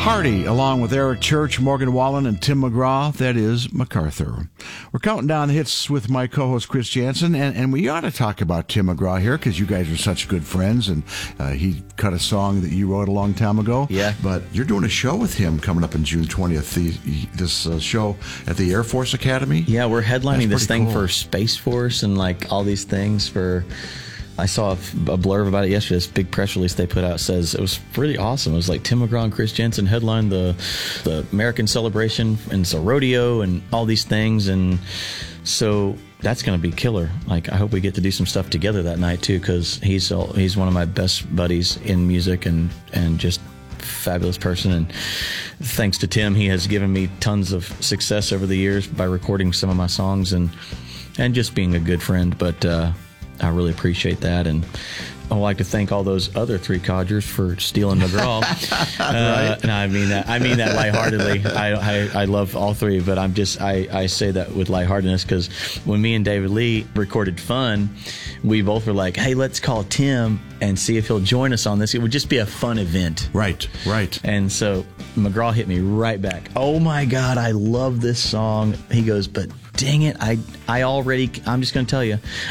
Hardy, along with Eric Church, Morgan Wallen, and Tim McGraw. That is MacArthur. We're counting down hits with my co-host Chris Jansen, and we ought to talk about Tim McGraw here because you guys are such good friends, and he cut a song that you wrote a long time ago. Yeah. But you're doing a show with him coming up on June 20th, this show at the Air Force Academy. Yeah, we're headlining this thing cool. for Space Force and like all these things for... I saw a blurb about it yesterday. This big press release they put out says it was pretty awesome. It was like Tim McGraw and Chris Jensen headlined the American celebration, and it's a rodeo and all these things, and so that's going to be killer. Like, I hope we get to do some stuff together that night too, because he's one of my best buddies in music and just fabulous person. And thanks to Tim, he has given me tons of success over the years by recording some of my songs and just being a good friend. But I really appreciate that, and I'd like to thank all those other three codgers for stealing McGraw. Right. And I mean that lightheartedly. I love all three, but I say that with lightheartedness because when me and David Lee recorded Fun, we both were like, hey, let's call Tim and see if he'll join us on this. It would just be a fun event. Right. And so McGraw hit me right back. Oh my God, I love this song. He goes, but dang it, I'm just going to tell you,